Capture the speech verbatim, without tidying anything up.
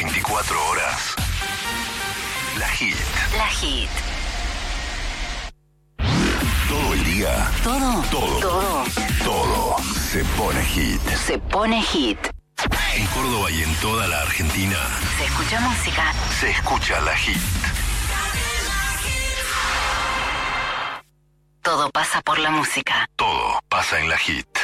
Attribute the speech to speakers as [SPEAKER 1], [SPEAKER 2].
[SPEAKER 1] veinticuatro horas. La Hit.
[SPEAKER 2] La Hit.
[SPEAKER 1] Todo el día.
[SPEAKER 2] Todo.
[SPEAKER 1] Todo.
[SPEAKER 2] Todo.
[SPEAKER 1] Todo se pone hit.
[SPEAKER 2] Se pone hit.
[SPEAKER 1] En Córdoba y en toda la Argentina
[SPEAKER 2] Se escucha música.
[SPEAKER 1] se escucha La Hit.
[SPEAKER 2] Todo pasa por la música.
[SPEAKER 1] Todo pasa en La Hit.